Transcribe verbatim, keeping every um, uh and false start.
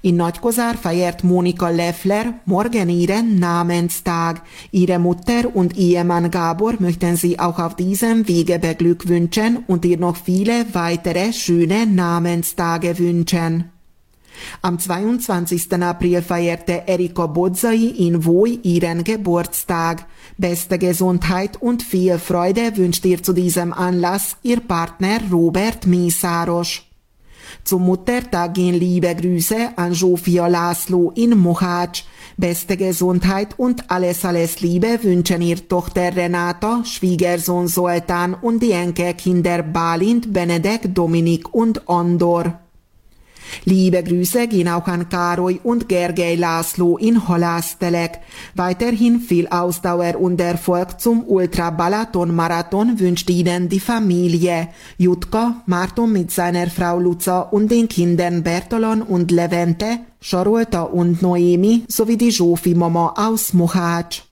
In Nagykozár feiert Monika Leffler morgen ihren Namenstag. Ihre Mutter und Ehemann Gabor möchten sie auch auf diesem Wege beglückwünschen und ihr noch viele weitere schöne Namenstage wünschen. Am zweiundzwanzigsten April feierte Erika Bodzai in Voi ihren Geburtstag. Beste Gesundheit und viel Freude wünscht ihr zu diesem Anlass ihr Partner Robert Mészáros. Zum Muttertag gehen liebe Grüße an Zsófia László in Mohács. Beste Gesundheit und alles, alles Liebe wünschen ihr Tochter Renata, Schwiegersohn Zoltán und die Enkelkinder Bálint, Benedek, Dominik und Andor. Liebe Grüße gehen auch an Károly und Gergely László in Halásztelek. Weiterhin viel Ausdauer und Erfolg zum Ultra-Balaton-Marathon wünscht Ihnen die Familie. Jutka, Márton mit seiner Frau Luca und den Kindern Bertalan und Levente, Sarolta und Noémi sowie die Zsófi Mama aus Mohács.